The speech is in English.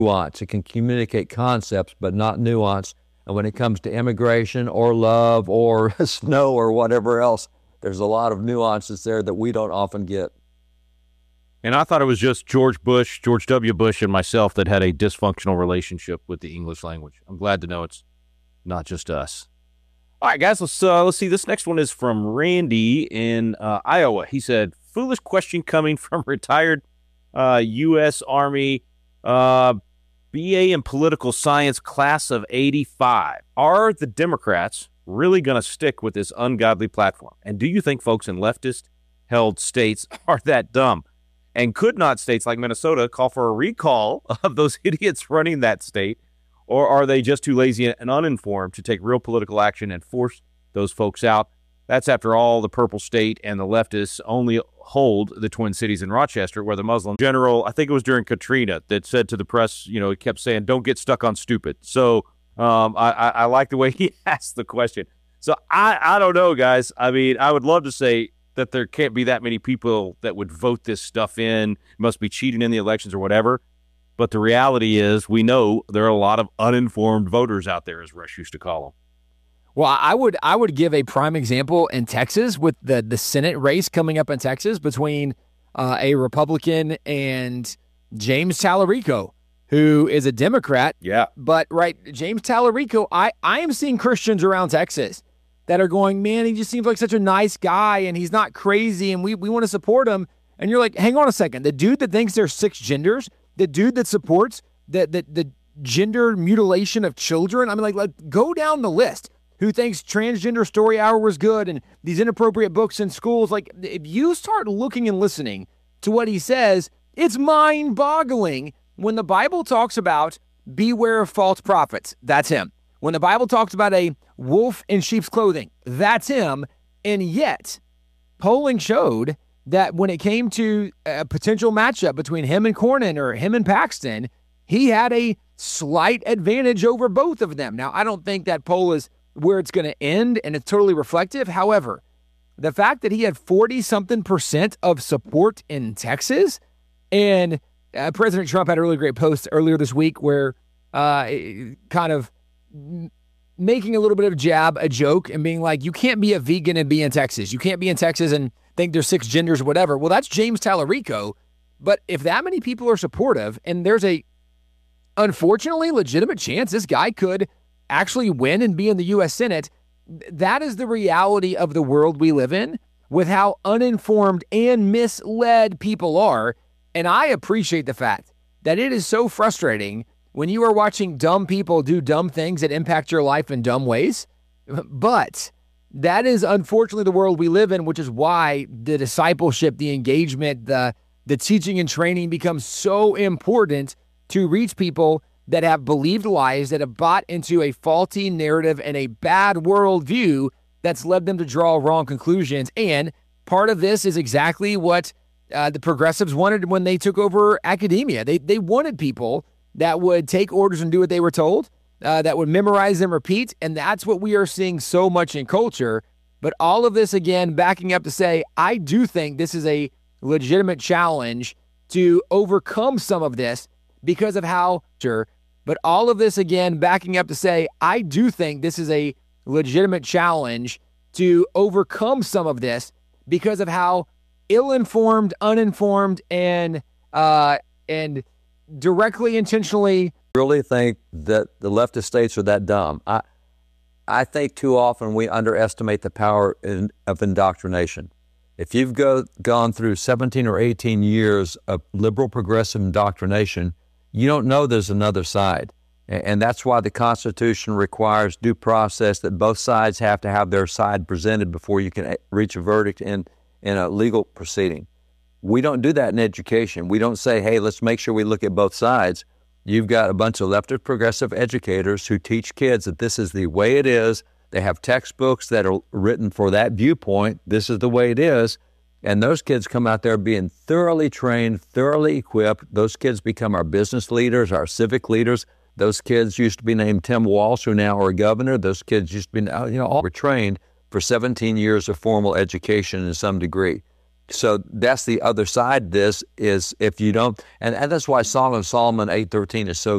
nuance. It can communicate concepts, but not nuance. And when it comes to immigration or love or snow or whatever else, there's a lot of nuances there that we don't often get. And I thought it was just George W. Bush, and myself that had a dysfunctional relationship with the English language. I'm glad to know it's not just us. All right, guys, let's see. This next one is from Randy in Iowa. He said, foolish question coming from retired U.S. Army BA in political science class of 85. Are the Democrats really going to stick with this ungodly platform? And do you think folks in leftist-held states are that dumb? And could not states like Minnesota call for a recall of those idiots running that state? Or are they just too lazy and uninformed to take real political action and force those folks out? That's after all the purple state and the leftists only hold the Twin Cities in Rochester, where the Muslim general, I think it was during Katrina, that said to the press, he kept saying, don't get stuck on stupid. So I like the way he asked the question. So I don't know, guys. I mean, I would love to say that there can't be that many people that would vote this stuff in, must be cheating in the elections or whatever. But the reality is we know there are a lot of uninformed voters out there, as Rush used to call them. Well, I would give a prime example in Texas with the Senate race coming up in Texas between a Republican and James Tallarico, who is a Democrat. Yeah. But, right, James Tallarico, I am seeing Christians around Texas that are going, man, he just seems like such a nice guy, and he's not crazy, and we want to support him. And you're like, hang on a second. The dude that thinks there's 6 genders, the dude that supports the gender mutilation of children, I mean, like go down the list. Who thinks Transgender Story Hour was good and these inappropriate books in schools. Like, if you start looking and listening to what he says, it's mind-boggling. When the Bible talks about beware of false prophets, that's him. When the Bible talks about a wolf in sheep's clothing, that's him. And yet, polling showed that when it came to a potential matchup between him and Cornyn or him and Paxton, he had a slight advantage over both of them. Now, I don't think that poll is where it's going to end, and it's totally reflective. However, the fact that he had 40-something% of support in Texas, and President Trump had a really great post earlier this week where kind of making a little bit of a joke, and being like, you can't be a vegan and be in Texas. You can't be in Texas and think there's 6 genders or whatever. Well, that's James Tallarico. But if that many people are supportive, and there's a, unfortunately, legitimate chance this guy could actually win and be in the U.S. Senate, that is the reality of the world we live in, with how uninformed and misled people are. And I appreciate the fact that it is so frustrating when you are watching dumb people do dumb things that impact your life in dumb ways. But that is unfortunately the world we live in, which is why the discipleship, the engagement, the teaching and training becomes so important to reach people that have believed lies, that have bought into a faulty narrative and a bad worldview that's led them to draw wrong conclusions. And part of this is exactly what the progressives wanted when they took over academia. They wanted people that would take orders and do what they were told, that would memorize and repeat, and that's what we are seeing so much in culture. But all of this, again, backing up to say, I do think this is a legitimate challenge to overcome some of this because of how... But all of this, again, backing up to say, I do think this is a legitimate challenge to overcome some of this because of how ill-informed, uninformed, and directly, intentionally... Really think that the leftist states are that dumb. I think too often we underestimate the power of indoctrination. If you've gone through 17 or 18 years of liberal progressive indoctrination, you don't know there's another side. And that's why the Constitution requires due process, that both sides have to have their side presented before you can reach a verdict in a legal proceeding. We don't do that in education. We don't say, hey, let's make sure we look at both sides. You've got a bunch of leftist progressive educators who teach kids that this is the way it is. They have textbooks that are written for that viewpoint. This is the way it is. And those kids come out there being thoroughly trained, thoroughly equipped. Those kids become our business leaders, our civic leaders. Those kids used to be named Tim Walsh, who now are governor. Those kids used to be, all were trained for 17 years of formal education in some degree. So that's the other side of this is if you don't, and that's why Song of Solomon 8:13 is so